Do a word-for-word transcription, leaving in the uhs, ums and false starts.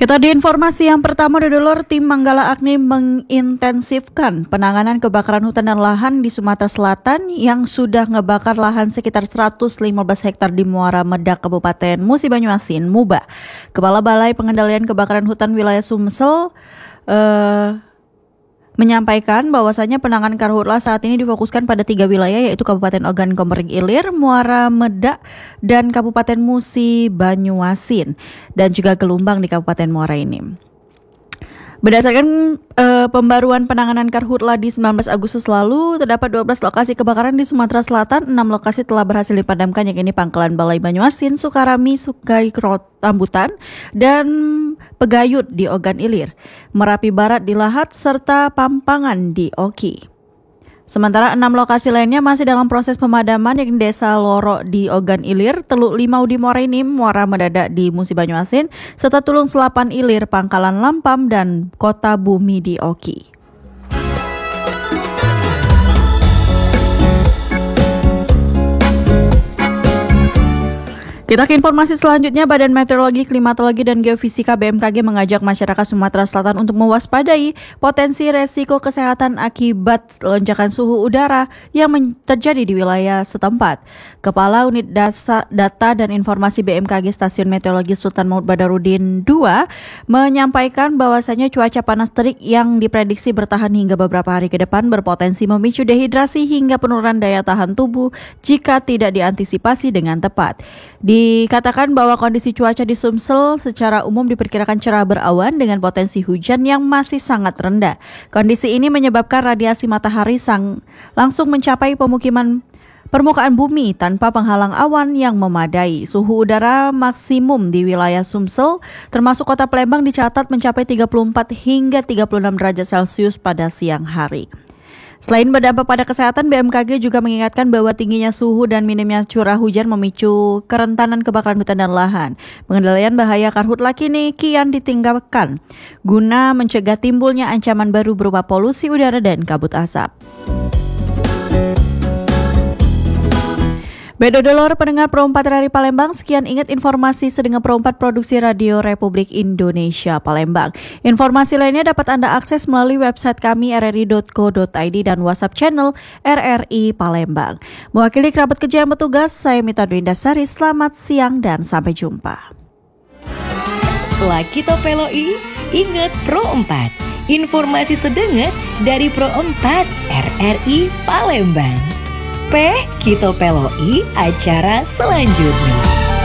Kita di informasi yang pertama, Dodolor, tim Manggala Agni mengintensifkan penanganan kebakaran hutan dan lahan di Sumatera Selatan yang sudah ngebakar lahan sekitar seratus lima belas hektar di Muara Medak, Kabupaten Musi Banyuasin, Muba. Kepala Balai Pengendalian Kebakaran Hutan Wilayah Sumsel uh, menyampaikan bahwasanya penanganan karhutla saat ini difokuskan pada tiga wilayah, yaitu Kabupaten Ogan Komering Ilir, Muara Medak, dan Kabupaten Musi Banyuasin, dan juga Gelombang di Kabupaten Muara ini. Berdasarkan uh, pembaruan penanganan karhutla di sembilan belas Agustus lalu, terdapat dua belas lokasi kebakaran di Sumatera Selatan. enam lokasi telah berhasil dipadamkan, yakni Pangkalan Balai Banyuasin, Sukarami, Sukai Rambutan, dan Pegayut di Ogan Ilir, Merapi Barat di Lahat, serta Pampangan di Oki. Sementara enam lokasi lainnya masih dalam proses pemadaman, yakni Desa Loro di Ogan Ilir, Teluk Limau di Muara Enim, Muara Mendadak di Musi Banyuasin, serta Tulung Selapan Ilir, Pangkalan Lampam, dan Kota Bumi di Oki. Kita ke informasi selanjutnya. Badan Meteorologi, Klimatologi, dan Geofisika B M K G mengajak masyarakat Sumatera Selatan untuk mewaspadai potensi resiko kesehatan akibat lonjakan suhu udara yang terjadi di wilayah setempat. Kepala Unit Dasa, Data dan Informasi B M K G Stasiun Meteorologi Sultan Mahmud Badarudin kedua menyampaikan bahwasanya cuaca panas terik yang diprediksi bertahan hingga beberapa hari ke depan berpotensi memicu dehidrasi hingga penurunan daya tahan tubuh jika tidak diantisipasi dengan tepat. Dikatakan bahwa kondisi cuaca di Sumsel secara umum diperkirakan cerah berawan dengan potensi hujan yang masih sangat rendah. Kondisi ini menyebabkan radiasi matahari sang langsung mencapai pemukiman permukaan bumi tanpa penghalang awan yang memadai. Suhu udara maksimum di wilayah Sumsel termasuk Kota Palembang dicatat mencapai tiga puluh empat hingga tiga puluh enam derajat Celcius pada siang hari. Selain berdampak pada kesehatan, B M K G juga mengingatkan bahwa tingginya suhu dan minimnya curah hujan memicu kerentanan kebakaran hutan dan lahan. Pengendalian bahaya karhutla kini kian ditinggalkan guna mencegah timbulnya ancaman baru berupa polusi udara dan kabut asap. Bedodolor pendengar Pro empat R R I Palembang, sekian ingat informasi sedengar Pro empat Produksi Radio Republik Indonesia Palembang. Informasi lainnya dapat Anda akses melalui website kami r r i dot co dot i d dan WhatsApp channel R R I Palembang. Mewakili kerabat kerja yang bertugas, saya Mita Dwindasari. Selamat siang dan sampai jumpa. Laki Topeloi, ingat Pro empat. Informasi sedengar dari Pro empat R R I Palembang. P Kito Peloi acara selanjutnya.